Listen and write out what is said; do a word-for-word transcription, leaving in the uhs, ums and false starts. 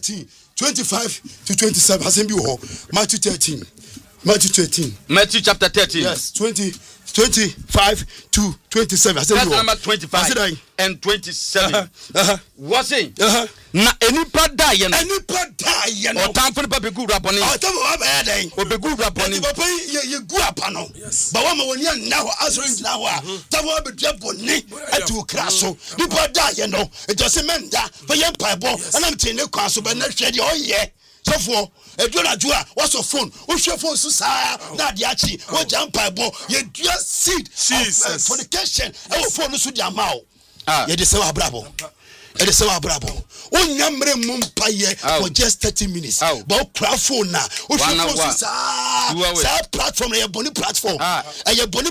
thirteen twenty-five to twenty-seven hasn't be war. Matthew thirteen Matthew thirteen Matthew chapter thirteen yes twenty twenty-five to twenty-seven. That's number twenty-five and twenty-seven. Uh-huh. Uh-huh. What's it? Uh-huh. Na enipa da ye no. Enipa da ye no. O tamfo nipa be good raponi. O tamfo wa ba den. O be good raponi. Enipa pa ye ye gu apa no. Ba wa ma woni an na ho asori na ho a. Tamfo be dua boni atu kra so. Nipa da ye no. E just menda fa ye mpa bo. Ana mti ne kwa so be na hwe de o ye. So for Edwina Jua, what's your phone? What's your phone? Susa, Nadiachi, what jump by bo, you just seed of fornication. Our phone is with your mouth. Ah, you say, Bravo. It is our bravo. One number mumpaye for just thirty minutes. But crowd phone now. What's your phone? Susa, platform, a bonny platform. A bonny